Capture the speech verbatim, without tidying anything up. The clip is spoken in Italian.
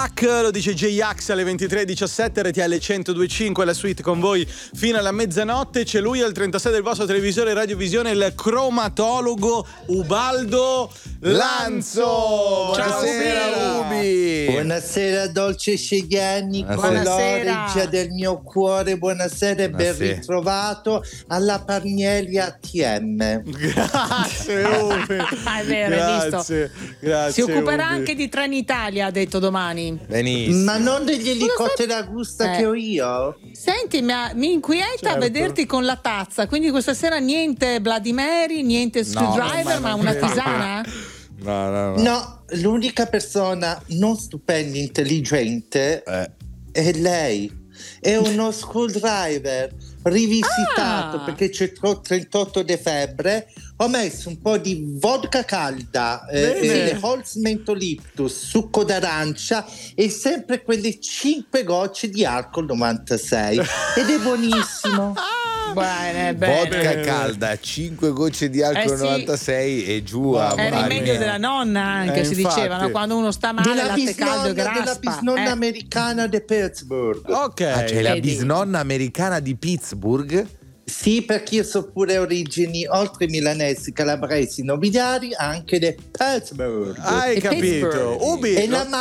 Lo dice J-Ax alle ventitré e diciassette, R T L centodue e cinque, la suite con voi fino alla mezzanotte. C'è lui al trentasei del vostro televisore Radiovisione, il cromatologo Ubaldo Lanzo. Buonasera Ubi. Buonasera dolce Scegliani, Buonasera. colorigia del mio cuore. Buonasera e ben Buonasera. ritrovato alla Parnielli A T M. Grazie Ubi. È vero, hai visto? Grazie, grazie. Si occuperà Ubi. anche di Trenitalia, ha detto domani. Benissimo. Ma non degli elicotteri a gusta Eh. che ho io? Senti, mi, ha- mi inquieta Certo. vederti con la tazza, quindi questa sera niente Bloody Mary, niente screwdriver, ma ma non una credo. tisana? No, no, no. No, l'unica persona non stupenda, intelligente Eh. è lei. È uno screwdriver rivisitato Ah. perché c'è tro- trentotto di febbre. Ho messo un po' di vodka calda, eh, Bene. e Holz Mentoliptus, succo d'arancia e sempre quelle cinque gocce di alcol novantasei ed è buonissimo. Bene, bene. Vodka Bene. calda, cinque gocce di alcol Eh sì. novantasei e giù a È il vari- rimedio della nonna anche, Eh, si infatti. diceva, no? Quando uno sta male, Della latte caldo e bisnonna, della graspa. bisnonna eh. americana di Pittsburgh. Ok. Ah, c'è la Vedi. bisnonna americana di Pittsburgh. Sì, perché io so pure origini oltre milanesi, calabresi, nobiliari, anche di Pittsburgh. Hai E capito. Pittsburgh. Ubi. E la